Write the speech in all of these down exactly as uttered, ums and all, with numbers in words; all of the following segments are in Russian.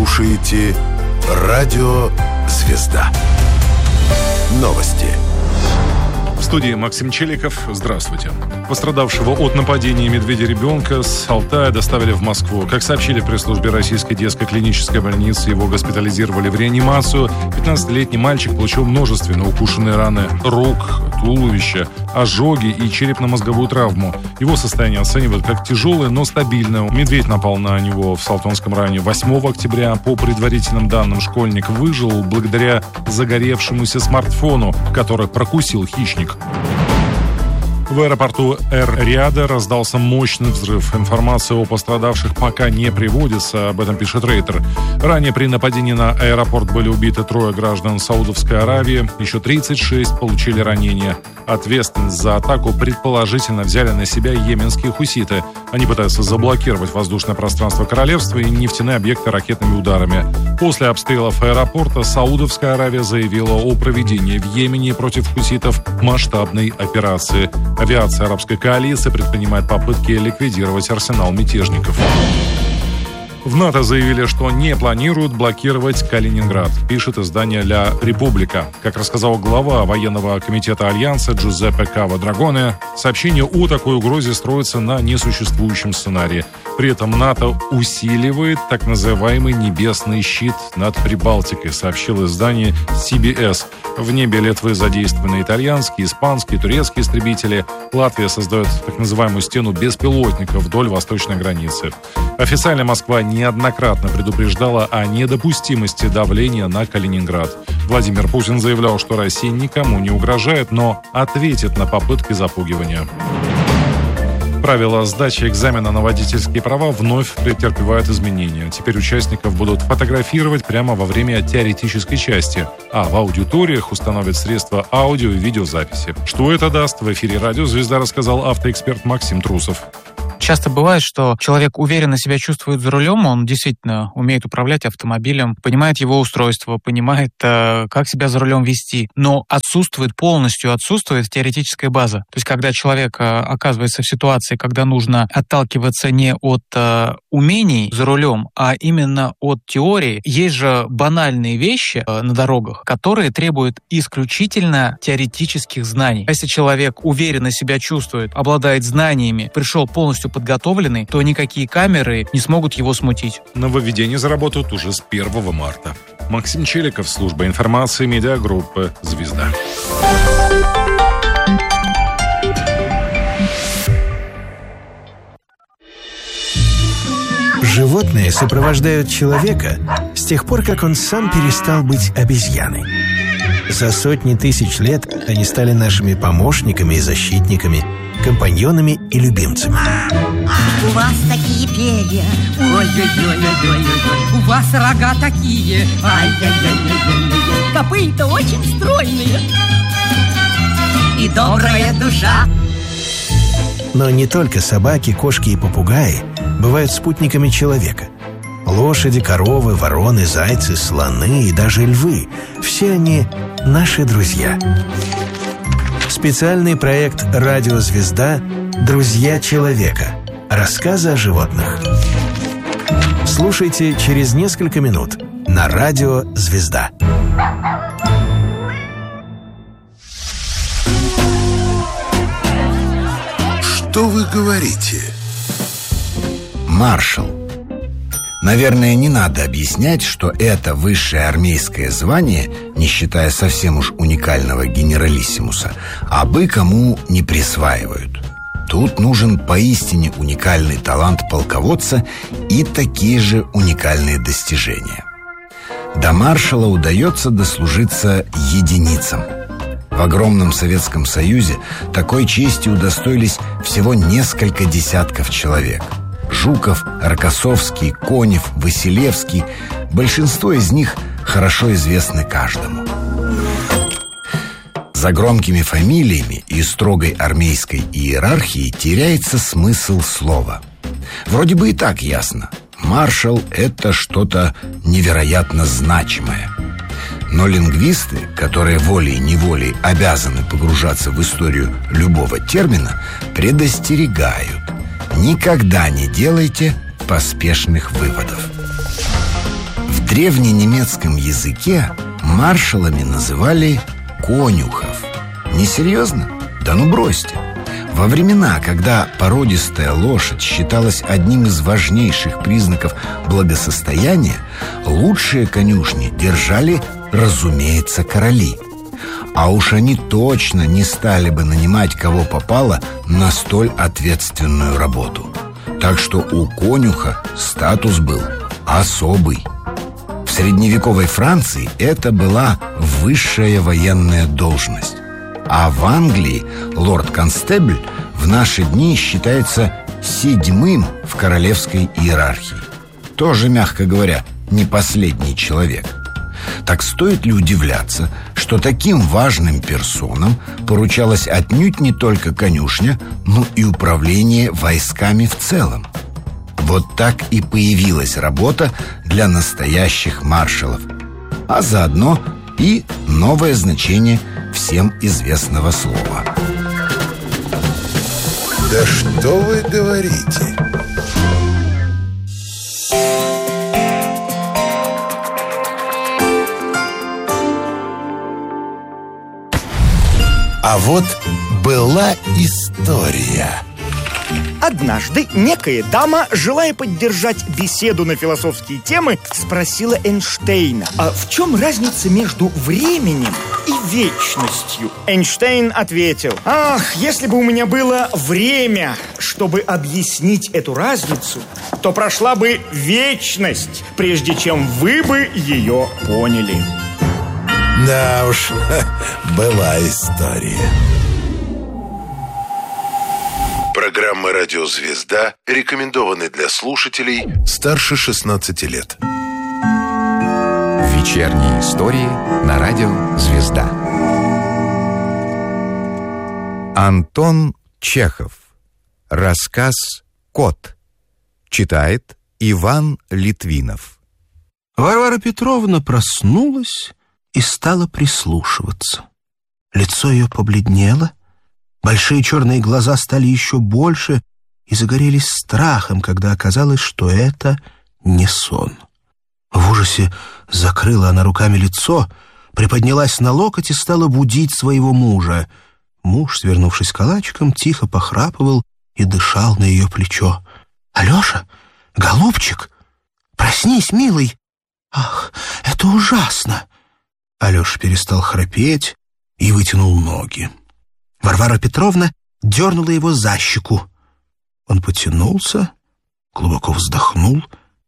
слушаете Радио «Звезда». Новости. В студии Максим Челиков. Здравствуйте. Пострадавшего от нападения медведя-ребенка с Алтая доставили в Москву. Как сообщили в пресс-службе Российской детской клинической больницы, его госпитализировали в реанимацию. пятнадцатилетний мальчик получил множественные укушенные раны рук, туловища, ожоги и черепно-мозговую травму. Его состояние оценивают как тяжелое, но стабильное. Медведь напал на него в Салтонском районе восьмого октября. По предварительным данным, школьник выжил благодаря загоревшемуся смартфону, который прокусил хищник. В аэропорту Эр-Рияда раздался мощный взрыв. Информация о пострадавших пока не приводится, об этом пишет Рейтер. Ранее при нападении на аэропорт были убиты трое граждан Саудовской Аравии, еще тридцать шесть получили ранения. Ответственность за атаку предположительно взяли на себя йеменские хуситы. Они пытаются заблокировать воздушное пространство королевства и нефтяные объекты ракетными ударами. После обстрелов аэропорта Саудовская Аравия заявила о проведении в Йемене против хуситов масштабной операции. Авиация арабской коалиции предпринимает попытки ликвидировать арсенал мятежников. В НАТО заявили, что не планируют блокировать Калининград, пишет издание «Ля Република». Как рассказал глава военного комитета Альянса Джузеппе Кава-Драгоне, сообщение о такой угрозе строится на несуществующем сценарии. При этом НАТО усиливает так называемый «небесный щит» над Прибалтикой, сообщил издание си би эс. В небе Литвы задействованы итальянские, испанские, турецкие истребители. Латвия создает так называемую стену беспилотников вдоль восточной границы. Официально Москва неоднократно предупреждала о недопустимости давления на Калининград. Владимир Путин заявлял, что Россия никому не угрожает, но ответит на попытки запугивания. Правила сдачи экзамена на водительские права вновь претерпевают изменения. Теперь участников будут фотографировать прямо во время теоретической части, а в аудиториях установят средства аудио и видеозаписи. Что это даст, в эфире «Радио Звезда» рассказал автоэксперт Максим Трусов. Часто бывает, что человек уверенно себя чувствует за рулем, он действительно умеет управлять автомобилем, понимает его устройство, понимает, как себя за рулем вести, но отсутствует, полностью отсутствует теоретическая база. То есть, когда человек оказывается в ситуации, когда нужно отталкиваться не от умений за рулем, а именно от теории, есть же банальные вещи на дорогах, которые требуют исключительно теоретических знаний. Если человек уверенно себя чувствует, обладает знаниями, пришел полностью подготовленный, то никакие камеры не смогут его смутить. Нововведения заработают уже с первого марта. Максим Челиков, служба информации медиагруппы «Звезда». Животные сопровождают человека с тех пор, как он сам перестал быть обезьяной. За сотни тысяч лет они стали нашими помощниками и защитниками, компаньонами и любимцами. У вас такие перья, ой-ой-ой-ой-ой-ой, у вас рога такие, ай-яй-яй-яй-яй-яй, копыта очень стройные и добрая душа. Но не только собаки, кошки и попугаи бывают спутниками человека. Лошади, коровы, вороны, зайцы, слоны и даже львы – все они наши друзья. Специальный проект «Радио Звезда. Друзья человека». Рассказы о животных. Слушайте через несколько минут на Радио Звезда. Что вы говорите? Маршал. Наверное, не надо объяснять, что это высшее армейское звание, не считая совсем уж уникального генералиссимуса, абы кому не присваивают. Тут нужен поистине уникальный талант полководца и такие же уникальные достижения. До маршала удается дослужиться единицам. В огромном Советском Союзе такой чести удостоились всего несколько десятков человек. Жуков, Рокоссовский, Конев, Василевский. Большинство из них хорошо известны каждому. За громкими фамилиями и строгой армейской иерархией теряется смысл слова. Вроде бы и так ясно. Маршал – это что-то невероятно значимое. Но лингвисты, которые волей-неволей обязаны погружаться в историю любого термина, предостерегают: никогда не делайте поспешных выводов. В древненемецком языке маршалами называли конюхов. Несерьезно? Да ну бросьте. Во времена, когда породистая лошадь считалась одним из важнейших признаков благосостояния, лучшие конюшни держали, разумеется, короли. А уж они точно не стали бы нанимать кого попало на столь ответственную работу. Так что у конюха статус был особый. В средневековой Франции это была высшая военная должность. А в Англии лорд-констебль в наши дни считается седьмым в королевской иерархии. Тоже, мягко говоря, не последний человек. Так стоит ли удивляться, что таким важным персонам поручалась отнюдь не только конюшня, но и управление войсками в целом? Вот так и появилась работа для настоящих маршалов, а заодно и новое значение всем известного слова. Да что вы говорите? А вот была история. Однажды некая дама, желая поддержать беседу на философские темы, спросила Эйнштейна: а в чем разница между временем и вечностью? Эйнштейн ответил: ах, если бы у меня было время, чтобы объяснить эту разницу, то прошла бы вечность, прежде чем вы бы ее поняли. Да уж, была история. Программа «Радио Звезда» рекомендованы для слушателей старше шестнадцати лет. Вечерние истории на радио «Звезда». Антон Чехов. Рассказ «Кот». Читает Иван Литвинов. Варвара Петровна проснулась и стала прислушиваться. Лицо ее побледнело, большие черные глаза стали еще больше и загорелись страхом, когда оказалось, что это не сон. В ужасе закрыла она руками лицо, приподнялась на локоть и стала будить своего мужа. Муж, свернувшись калачиком, тихо похрапывал и дышал на ее плечо. «Алеша, голубчик, проснись, милый! Ах, это ужасно!» Алеша перестал храпеть и вытянул ноги. Варвара Петровна дернула его за щеку. Он потянулся, глубоко вздохнул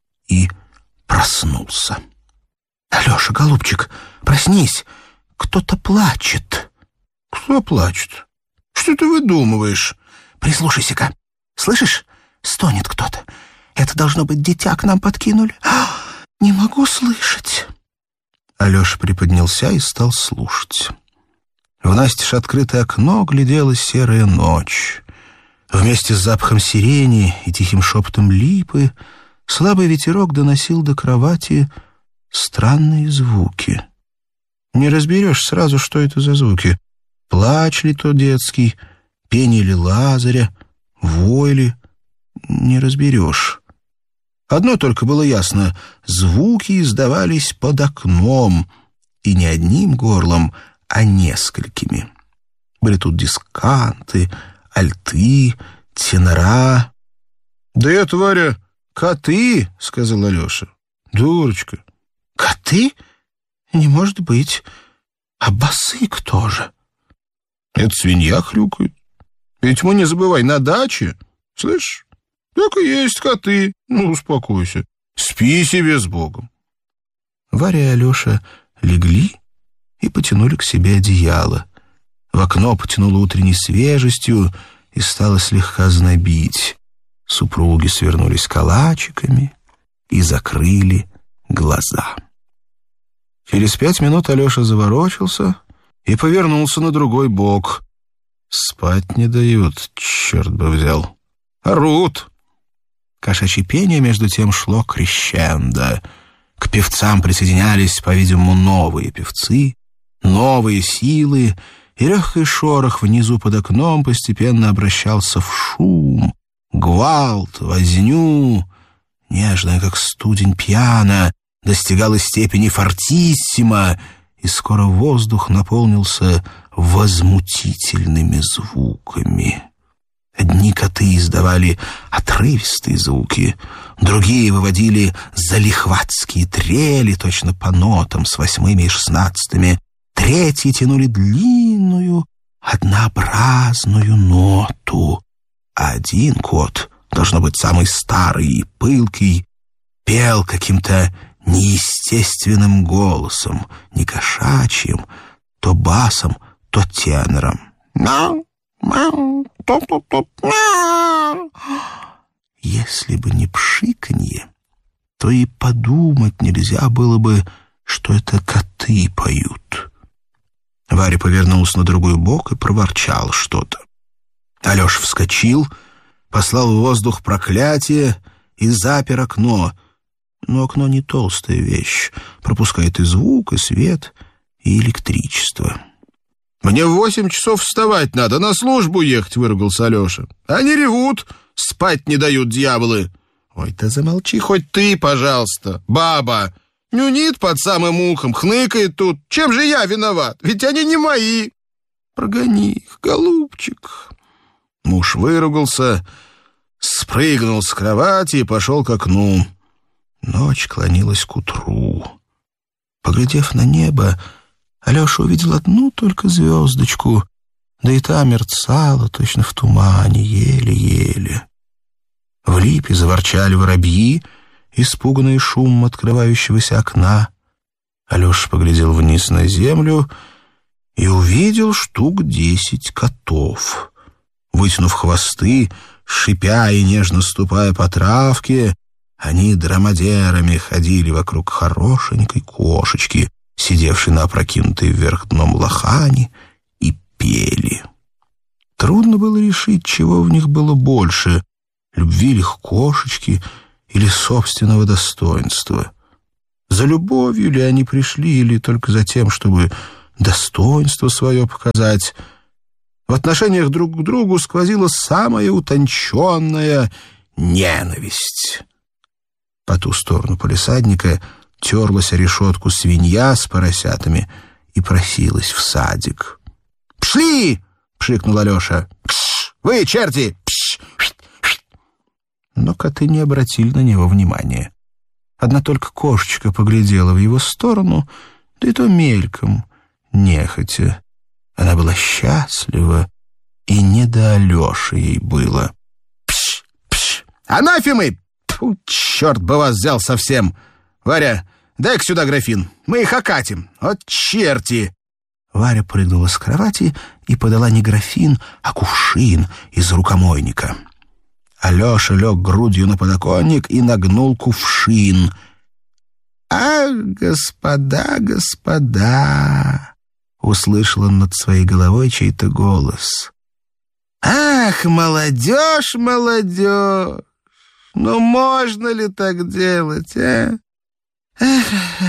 и проснулся. «Алеша, голубчик, проснись! Кто-то плачет!» «Кто плачет? Что ты выдумываешь?» «Прислушайся-ка! Слышишь? Стонет кто-то. Это, должно быть, дитя к нам подкинули. А, не могу слышать!» Алеша приподнялся и стал слушать. В настежь открытое окно глядела серая ночь. Вместе с запахом сирени и тихим шепотом липы слабый ветерок доносил до кровати странные звуки. Не разберешь сразу, что это за звуки. Плач ли то детский, пение ли Лазаря, вой ли. Не разберешь. Одно только было ясно — звуки издавались под окном, и не одним горлом, а несколькими. Были тут дисканты, альты, тенора. «Да это, Варя, коты», — сказал Алеша. «Дурочка». «Коты? Не может быть. А басы кто же?» «Это свинья хрюкает. Ведь мы, не забывай, на даче. Слышишь? Так и есть коты. Ну, успокойся. Спи себе с Богом». Варя и Алеша легли и потянули к себе одеяло. В окно потянуло утренней свежестью и стало слегка знобить. Супруги свернулись калачиками и закрыли глаза. Через пять минут Алеша заворочился и повернулся на другой бок. Спать не дают, черт бы взял. Орут. Кошачье пение, между тем, шло крещендо. К певцам присоединялись, по-видимому, новые певцы, новые силы, и легкий шорох внизу под окном постепенно обращался в шум, гвалт, возню. Нежная, как студень пьяно, достигала степени фортиссимо, и скоро воздух наполнился возмутительными звуками. Одни коты издавали отрывистые звуки, другие выводили залихватские трели, точно по нотам с восьмыми и шестнадцатыми, третьи тянули длинную, однообразную ноту, а один кот, должно быть самый старый и пылкий, пел каким-то неестественным голосом, не кошачьим, то басом, то тенором. «Мяу, мяу, топ-топ-топ, мяу». Если бы не пшиканье, то и подумать нельзя было бы, что это коты поют. Варя повернулась на другой бок и проворчала что-то. Алеша вскочил, послал в воздух проклятие и запер окно. Но окно не толстая вещь, пропускает и звук, и свет, и электричество. «Мне в восемь часов вставать надо, на службу ехать», — выругался Алеша. «Они ревут, спать не дают дьяволы». «Ой, да замолчи хоть ты, пожалуйста, баба. Нюнит под самым ухом, хныкает тут. Чем же я виноват? Ведь они не мои». «Прогони их, голубчик». Муж выругался, спрыгнул с кровати и пошел к окну. Ночь клонилась к утру. Поглядев на небо, Алеша увидел одну только звездочку, да и та мерцала точно в тумане, еле-еле. В липе заворчали воробьи, испуганные шумом открывающегося окна. Алеша поглядел вниз на землю и увидел штук десять котов. Вытянув хвосты, шипя и нежно ступая по травке, они драмадерами ходили вокруг хорошенькой кошечки, сидевшей на опрокинутой вверх дном лохани, и пели. Трудно было решить, чего в них было больше — любви ли к кошечке или собственного достоинства. За любовью ли они пришли, или только за тем, чтобы достоинство свое показать? В отношениях друг к другу сквозила самая утонченная ненависть. По ту сторону палисадника терлась о решетку свинья с поросятами и просилась в садик. «Пшли!» — пшикнул Алеша. «Пш! Вы, черти! Пш! Но коты не обратили на него внимания. Одна только кошечка поглядела в его сторону, да и то мельком, нехотя. Она была счастлива, и не до Алеши ей было. «Пш! Пш! Анафемы! Фу, черт бы вас взял совсем! Варя, дай-ка сюда графин, мы их окатим! Вот черти!» Варя прыгнула с кровати и подала не графин, а кувшин из рукомойника. Алеша лег грудью на подоконник и нагнул кувшин. «А, господа, господа!» — услышал он над своей головой чей-то голос. «Ах, молодежь, молодежь! Ну можно ли так делать, а? Эх,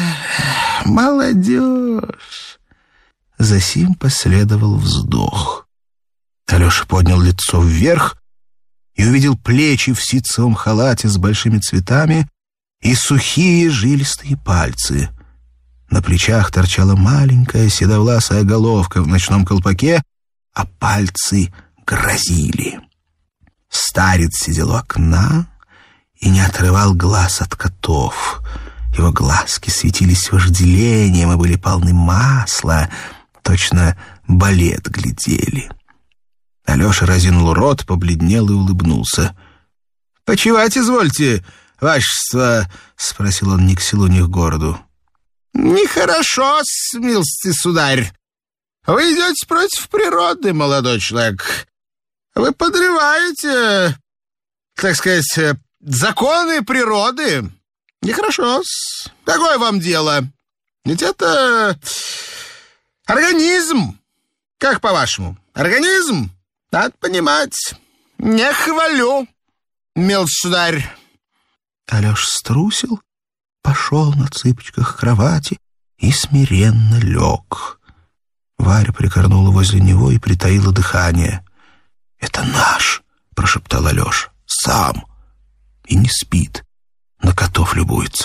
молодежь!» Засим последовал вздох. Алеша поднял лицо вверх и увидел плечи в ситцевом халате с большими цветами и сухие жилистые пальцы. На плечах торчала маленькая седовласая головка в ночном колпаке, а пальцы грозили. Старец сидел у окна и не отрывал глаз от котов. Его глазки светились вожделением и были полны масла, точно балет глядели. Алеша разинул рот, побледнел и улыбнулся. «Почивать извольте, вашество?» — спросил он ни к селу, ни к городу. «Нехорошо, милости сударь. Вы идете против природы, молодой человек. Вы подрываете, так сказать, законы природы. Нехорошо-с. Какое вам дело? Ведь это организм. Как по-вашему? Организм? Надо понимать. Не хвалю, милсударь». Алеша струсил, пошел на цыпочках к кровати и смиренно лег. Варя прикорнула возле него и притаила дыхание. «Это наш», — прошептал Алеша, — «сам». И не спит, на котов любуется.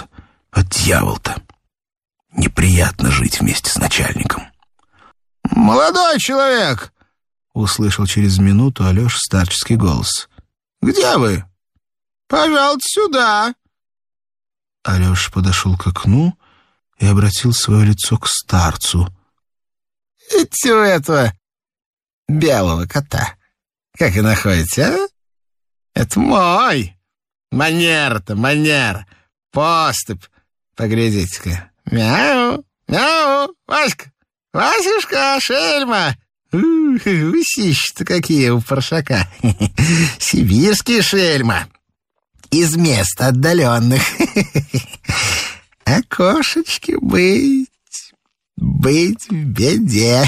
Вот дьявол-то. Неприятно жить вместе с начальником. «Молодой человек!» — услышал через минуту Алеша старческий голос. «Где вы? Пожалуйста, сюда!» Алеша подошел к окну и обратил свое лицо к старцу. «Это у этого белого кота. Как и находите, а? Это мой. Манера-то, манера. Поступь. Поглядите-ка. Мяу, мяу, Васька, Васюшка, шельма. Усищи-то какие у паршака. Сибирские шельма. Из мест отдаленных. А кошечке быть, быть в беде.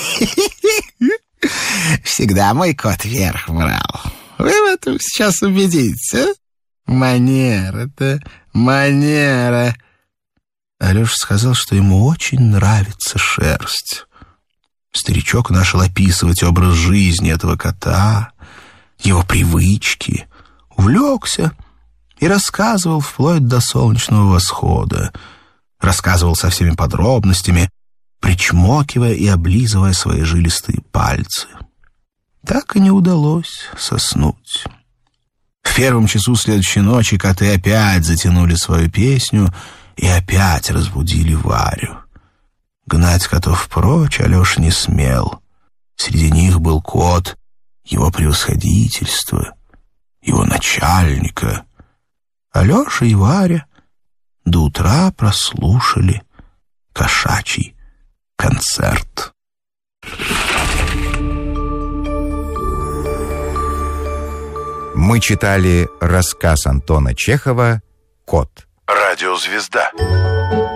Всегда мой кот вверх брал. Вы в этом сейчас убедитесь, а? Манера-то, манера. Алеша сказал, что ему очень нравится шерсть. Старичок начал описывать образ жизни этого кота, его привычки, увлекся и рассказывал вплоть до солнечного восхода. Рассказывал со всеми подробностями, причмокивая и облизывая свои жилистые пальцы. Так и не удалось соснуть. В первом часу следующей ночи коты опять затянули свою песню и опять разбудили Варю. Гнать котов прочь Алеша не смел. Среди них был кот его превосходительства, его начальника. Алеша и Варя до утра прослушали кошачий концерт. Мы читали рассказ Антона Чехова «Кот». Радиозвезда.